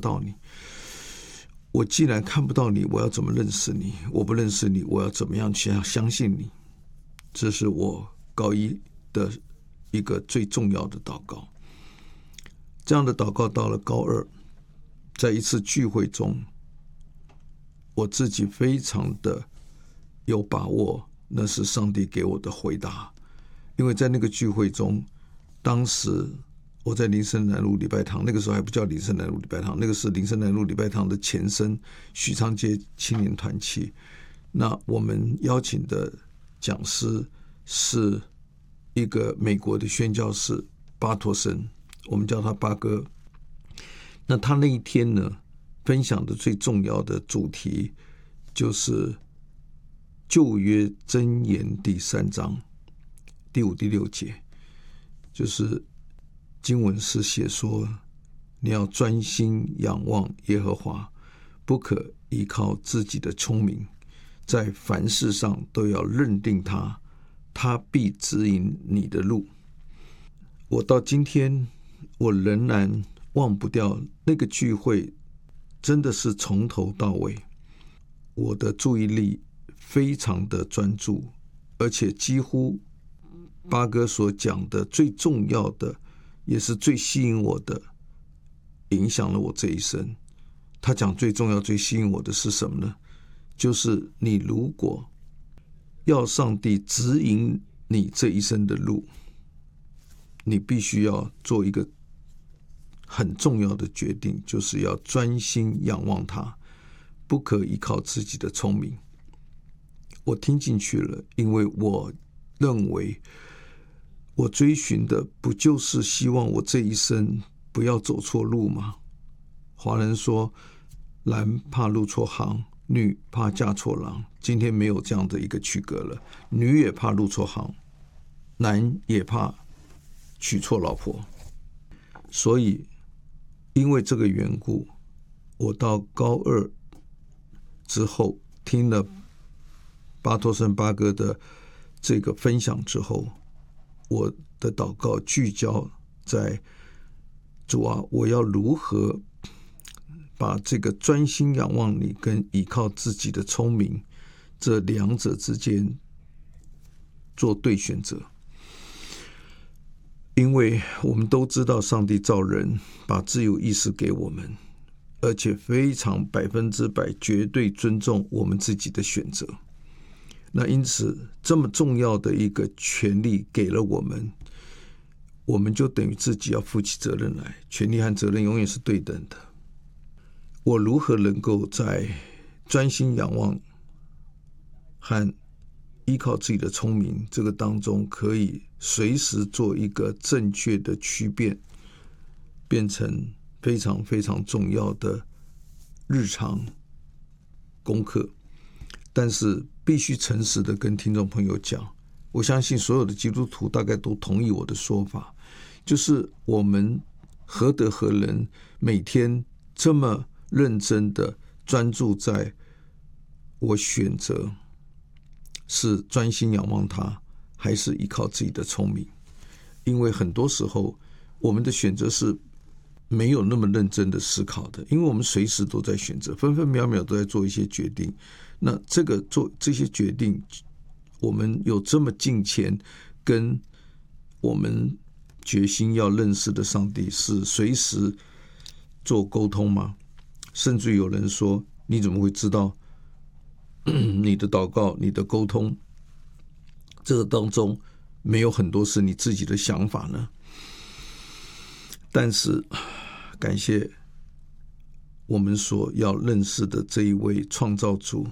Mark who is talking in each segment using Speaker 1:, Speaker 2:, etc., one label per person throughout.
Speaker 1: 到你。我既然看不到你，我要怎么认识你？我不认识你，我要怎么样去相信你？这是我高一的一个最重要的祷告。这样的祷告到了高二，在一次聚会中，我自己非常的有把握，那是上帝给我的回答。因为在那个聚会中，当时我在林森南路礼拜堂，那个时候还不叫林森南路礼拜堂，那个是林森南路礼拜堂的前身许昌街青年团契。那我们邀请的讲师是一个美国的宣教士巴托森，我们叫他巴哥。那他那一天呢，分享的最重要的主题就是旧约箴言第3章第5、第6节，就是经文是写说，你要专心仰望耶和华，不可依靠自己的聪明，在凡事上都要认定他，他必指引你的路。我到今天我仍然忘不掉那个聚会，真的是从头到尾，我的注意力非常的专注，而且几乎巴哥所讲的最重要的，也是最吸引我的，影响了我这一生。他讲最重要、最吸引我的是什么呢？就是你如果要上帝指引你这一生的路，你必须要做一个很重要的决定，就是要专心仰望他，不可依靠自己的聪明。我听进去了，因为我认为我追寻的不就是希望我这一生不要走错路吗？华人说男怕入错行，女怕嫁错郎，今天没有这样的一个区隔了，女也怕入错行，男也怕娶错老婆。所以因为这个缘故，我到高二之后听了巴托森巴哥的这个分享之后，我的祷告聚焦在主啊，我要如何把这个专心仰望你跟依靠自己的聪明这两者之间做对选择。因为我们都知道上帝造人，把自由意识给我们，而且非常100%绝对尊重我们自己的选择。那因此这么重要的一个权利给了我们，我们就等于自己要负起责任来，权利和责任永远是对等的。我如何能够在专心仰望和依靠自己的聪明这个当中，可以随时做一个正确的区辨，变成非常非常重要的日常功课。但是必须诚实的跟听众朋友讲，我相信所有的基督徒大概都同意我的说法，就是我们何德何能每天这么认真的专注在我选择是专心仰望他，还是依靠自己的聪明。因为很多时候我们的选择是没有那么认真的思考的，因为我们随时都在选择，分分秒秒都在做一些决定。那做这些决定，我们有这么近前跟我们决心要认识的上帝是随时做沟通吗？甚至有人说，你怎么会知道你的祷告、你的沟通这个当中没有很多是你自己的想法呢？但是感谢我们所要认识的这一位创造主，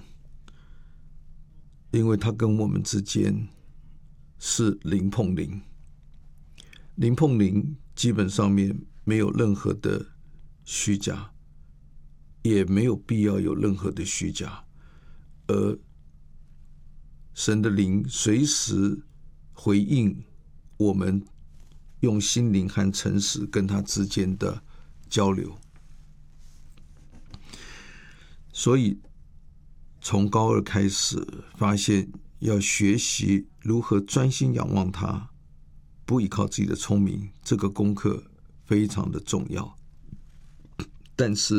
Speaker 1: 因为他跟我们之间是零碰零，零碰零，基本上面没有任何的虚假，也没有必要有任何的虚假，而神的灵随时回应我们用心灵和诚实跟他之间的交流。所以从高2开始发现要学习如何专心仰望他，不依靠自己的聪明，这个功课非常的重要。但是